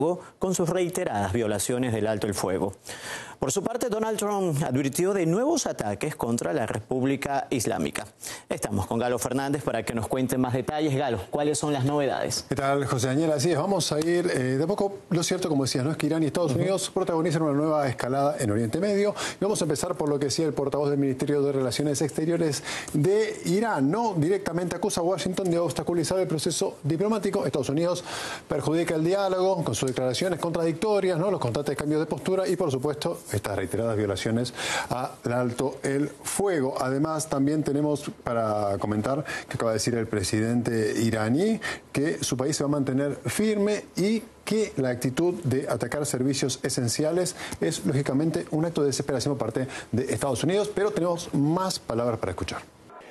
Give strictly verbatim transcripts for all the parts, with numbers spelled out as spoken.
con sus reiteradas violaciones del alto el fuego. Por su parte, Donald Trump advirtió de nuevos ataques contra la República Islámica. Estamos con Galo Fernández para que nos cuente más detalles. Galo, ¿cuáles son las novedades? ¿Qué tal, José Daniel? Así es, vamos a ir eh, de a poco. Lo cierto, como decías, no es que Irán y Estados Unidos uh-huh. protagonizan una nueva escalada en Oriente Medio. Y vamos a empezar por lo que decía el portavoz del Ministerio de Relaciones Exteriores de Irán. No directamente acusa a Washington de obstaculizar el proceso diplomático. Estados Unidos perjudica el diálogo con sus declaraciones contradictorias, ¿no? Los constantes cambios de postura y, por supuesto, estas reiteradas violaciones al alto el fuego. Además, también tenemos para comentar que acaba de decir el presidente iraní que su país se va a mantener firme y que la actitud de atacar servicios esenciales es, lógicamente, un acto de desesperación por parte de Estados Unidos, pero tenemos más palabras para escuchar.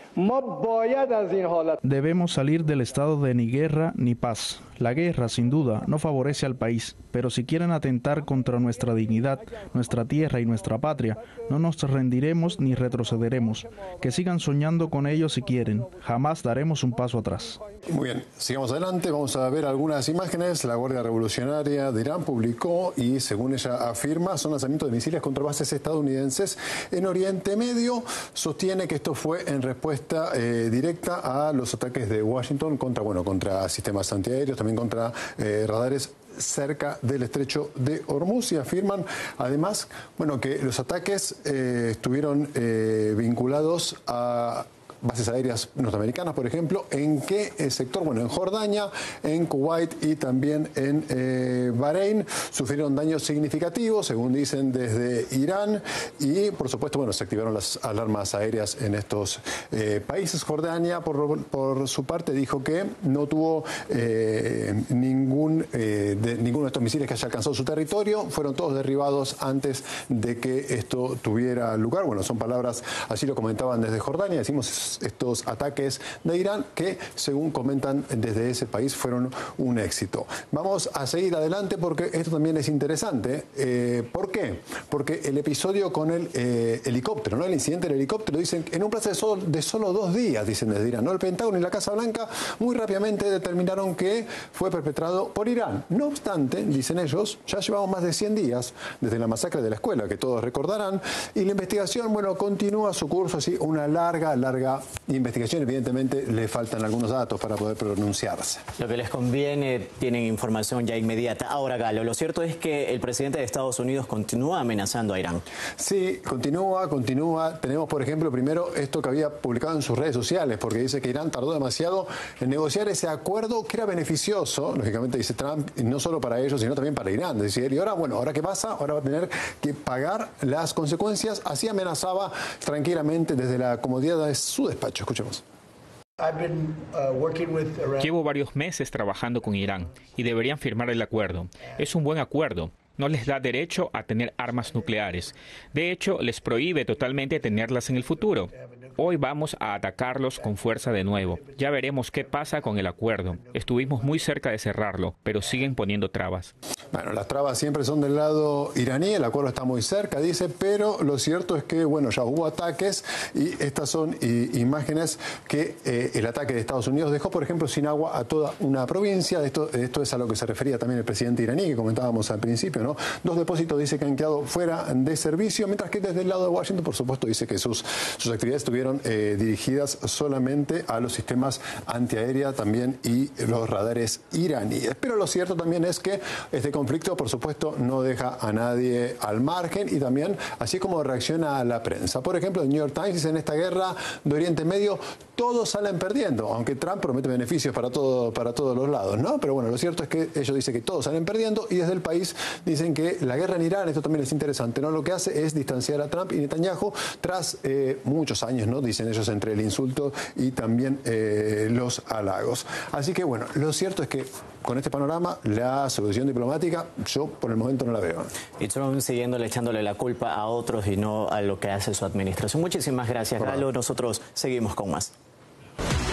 Debemos salir del estado de ni guerra ni paz. La guerra, sin duda, no favorece al país, pero si quieren atentar contra nuestra dignidad, nuestra tierra y nuestra patria, no nos rendiremos ni retrocederemos. Que sigan soñando con ello si quieren. Jamás daremos un paso atrás. Muy bien, sigamos adelante. Vamos a ver algunas imágenes. La Guardia Revolucionaria de Irán publicó y, según ella afirma, son lanzamientos de misiles contra bases estadounidenses en Oriente Medio. Sostiene que esto fue en respuesta eh, directa a los ataques de Washington contra, bueno, contra sistemas antiaéreos, también contra eh, radares cerca del estrecho de Hormuz, y afirman además, bueno, que los ataques eh, estuvieron eh, vinculados a bases aéreas norteamericanas, por ejemplo. ¿En qué sector? Bueno, en Jordania, en Kuwait y también en eh, Bahrein sufrieron daños significativos, según dicen desde Irán, y por supuesto, bueno, se activaron las alarmas aéreas en estos eh, países. Jordania, por, por su parte, dijo que no tuvo eh, ningún eh, de, ninguno de estos misiles que haya alcanzado su territorio, fueron todos derribados antes de que esto tuviera lugar. Bueno, son palabras, así lo comentaban desde Jordania. Decimos estos ataques de Irán que, según comentan desde ese país, fueron un éxito. Vamos a seguir adelante porque esto también es interesante. Eh, ¿Por qué? Porque el episodio con el eh, helicóptero, ¿no? El incidente del helicóptero, dicen en un plazo de solo, de solo dos días, dicen desde Irán, ¿no? El Pentágono y la Casa Blanca muy rápidamente determinaron que fue perpetrado por Irán. No obstante, dicen ellos, ya llevamos más de cien días desde la masacre de la escuela, que todos recordarán, y la investigación, bueno, continúa su curso, así, una larga, larga investigación. Evidentemente le faltan algunos datos para poder pronunciarse. Lo que les conviene, tienen información ya inmediata. Ahora, Galo, lo cierto es que el presidente de Estados Unidos continúa amenazando a Irán. Sí, continúa, continúa. Tenemos, por ejemplo, primero esto que había publicado en sus redes sociales, porque dice que Irán tardó demasiado en negociar ese acuerdo que era beneficioso, lógicamente, dice Trump, no solo para ellos, sino también para Irán. Decir, y ahora, bueno, ¿ahora qué pasa? Ahora va a tener que pagar las consecuencias. Así amenazaba tranquilamente desde la comodidad de su despacho. Escuchemos. Llevo varios meses trabajando con Irán y deberían firmar el acuerdo. Es un buen acuerdo. No les da derecho a tener armas nucleares. De hecho, les prohíbe totalmente tenerlas en el futuro. Hoy vamos a atacarlos con fuerza de nuevo. Ya veremos qué pasa con el acuerdo. Estuvimos muy cerca de cerrarlo, pero siguen poniendo trabas. Bueno, las trabas siempre son del lado iraní, el acuerdo está muy cerca, dice, pero lo cierto es que, bueno, ya hubo ataques y estas son y, imágenes que eh, el ataque de Estados Unidos dejó, por ejemplo, sin agua a toda una provincia. Esto, esto es a lo que se refería también el presidente iraní, que comentábamos al principio, ¿no? Dos depósitos, dice, que han quedado fuera de servicio, mientras que desde el lado de Washington, por supuesto, dice que sus, sus actividades estuvieron eh, dirigidas solamente a los sistemas antiaérea también y los radares iraníes. Pero lo cierto también es que este conflicto, por supuesto, no deja a nadie al margen, y también así como reacciona la prensa. Por ejemplo, el New York Times dice: en esta guerra de Oriente Medio todos salen perdiendo, aunque Trump promete beneficios para, todo, para todos los lados, ¿no? Pero bueno, lo cierto es que ellos dicen que todos salen perdiendo, y desde el país dicen que la guerra en Irán, esto también es interesante, ¿no? Lo que hace es distanciar a Trump y Netanyahu tras eh, muchos años, ¿no? Dicen ellos, entre el insulto y también eh, los halagos. Así que bueno, lo cierto es que con este panorama la solución diplomática yo por el momento no la veo. Y Trump siguiéndole, echándole la culpa a otros y no a lo que hace su administración. Muchísimas gracias, Galo. Nosotros seguimos con más.